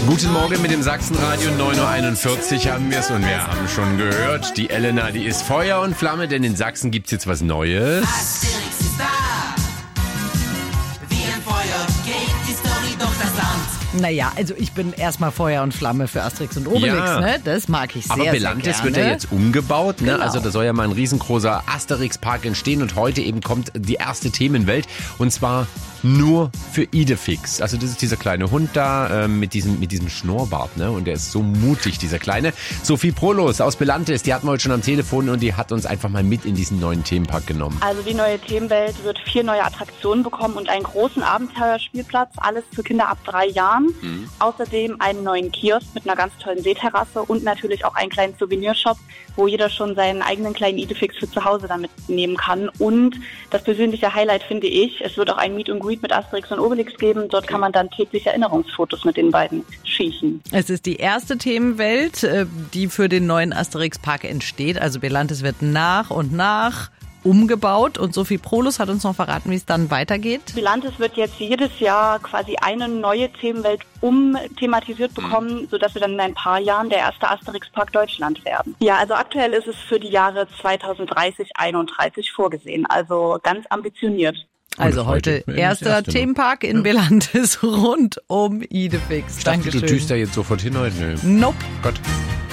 Guten Morgen mit dem Sachsenradio, 9.41 Uhr haben wir es und wir haben schon gehört, die Elena, die ist Feuer und Flamme, denn in Sachsen gibt's jetzt was Neues. Asterix ist da, wie ein Feuer geht die Story durch das Land. Naja, also ich bin erstmal Feuer und Flamme für Asterix und Obelix, Ja. ne? Das mag ich sehr, Aber sehr Belantes gerne. wird ja jetzt umgebaut, ne? Genau. Also da soll ja mal ein riesengroßer Asterix-Park entstehen und heute eben kommt die erste Themenwelt und zwar nur für Idefix. Also das ist dieser kleine Hund da mit diesem Schnurrbart, ne? Und der ist so mutig, dieser Kleine. Sophie Prolos aus Belantes, die hatten wir heute schon am Telefon und die hat uns einfach mal mit in diesen neuen Themenpark genommen. Also die neue Themenwelt wird 4 neue Attraktionen bekommen und einen großen Abenteuerspielplatz, alles für Kinder ab 3 Jahren. Außerdem einen neuen Kiosk mit einer ganz tollen Seeterrasse und natürlich auch einen kleinen Souvenirshop, wo jeder schon seinen eigenen kleinen Idefix für zu Hause damit nehmen kann. Und das persönliche Highlight finde ich, es wird auch ein Meet and Greet mit Asterix und Obelix geben. Dort kann man dann täglich Erinnerungsfotos mit den beiden schießen. Es ist die erste Themenwelt, die für den neuen Asterix-Park entsteht. Also Belantes wird nach und nach umgebaut und Sophie Prolos hat uns noch verraten, wie es dann weitergeht. Belantes wird jetzt jedes Jahr quasi eine neue Themenwelt umthematisiert bekommen, sodass wir dann in ein paar Jahren der erste Asterix-Park Deutschland werden. Ja, also aktuell ist es für die Jahre 2030-31 vorgesehen, also ganz ambitioniert. Also Und heute heute erster das erste noch. Themenpark in Belantes rund um Idefix. Ich dachte, du Dankeschön. düst da jetzt sofort hin heute. Nö. Nope. Gott.